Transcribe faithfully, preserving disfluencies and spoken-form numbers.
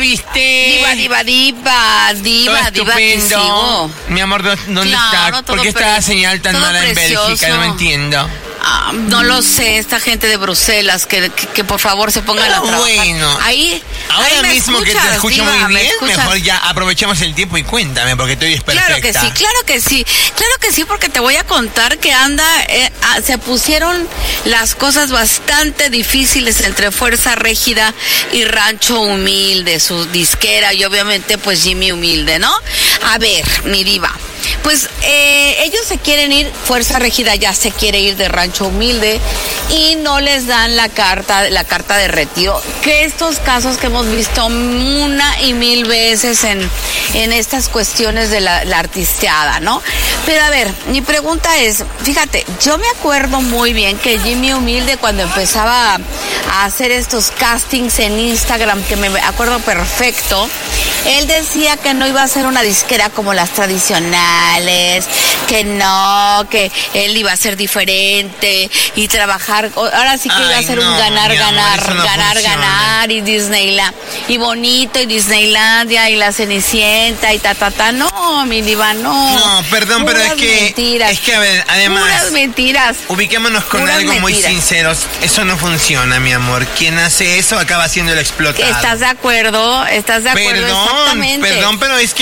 viste? Diva, diva, diva, diva, Todo diva, que estupendo. sigo. Mi amor, ¿dónde Claro, está? todo ¿Por qué está pre- la señal tan todo mala en precioso. Bélgica? No entiendo. Ah, no lo sé, esta gente de Bruselas, que, que, que por favor se pongan Pero a trabajar. bueno. Ahí, Ahora ahí me mismo que te escuchas, escucho diva, muy ¿me bien, escuchas? mejor ya aprovechemos el tiempo y cuéntame, porque tú eres perfecta. Claro que sí, claro que sí, claro que sí, porque te voy a contar que anda, eh, ah, se pusieron las cosas bastante difíciles entre Fuerza Régida y Rancho Humilde, su disquera, y obviamente pues Jimmy Humilde, ¿no? A ver, mi diva. Pues eh, ellos se quieren ir, Fuerza Régida ya se quiere ir de Rancho Humilde y no les dan la carta, la carta de retiro. Que estos casos que hemos visto una y mil veces en, en estas cuestiones de la, la artisteada, ¿no? Pero a ver, mi pregunta es, fíjate, yo me acuerdo muy bien que Jimmy Humilde cuando empezaba a hacer estos castings en Instagram, que me acuerdo perfecto, él decía que no iba a ser una disquera como las tradicionales, que no, que él iba a ser diferente y trabajar, ahora sí que Ay, iba a ser no, un ganar, mi amor, ganar, eso no ganar, funciona. ganar y Disneyland, y bonito y Disneylandia y la Cenicienta y ta, ta, ta, no, mi diva, no. No, perdón, pero es Puras que, mentiras. es que a ver, además, Puras mentiras. ubiquémonos con Puras algo muy mentiras. sinceros, eso no funciona, mi amor. Quien hace eso acaba siendo el explotado. ¿Estás de acuerdo? ¿Estás de acuerdo? Perdón, Exactamente. perdón, pero es que